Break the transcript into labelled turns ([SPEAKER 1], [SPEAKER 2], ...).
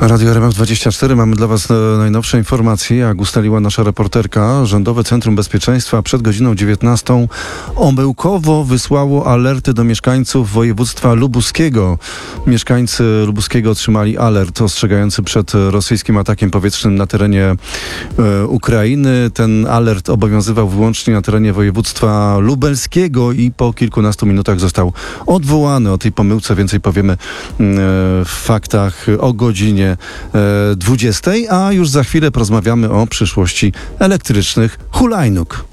[SPEAKER 1] Radio RMF24, mamy dla Was najnowsze informacje. Jak ustaliła nasza reporterka, Rządowe Centrum Bezpieczeństwa przed godziną 19 omyłkowo wysłało alerty do mieszkańców województwa lubuskiego. Mieszkańcy lubuskiego otrzymali alert ostrzegający przed rosyjskim atakiem powietrznym na terenie Ukrainy. Ten alert obowiązywał wyłącznie na terenie województwa lubelskiego i po kilkunastu minutach został odwołany. O tej pomyłce więcej powiemy w faktach o godzinie 20, a już za chwilę porozmawiamy o przyszłości elektrycznych hulajnóg.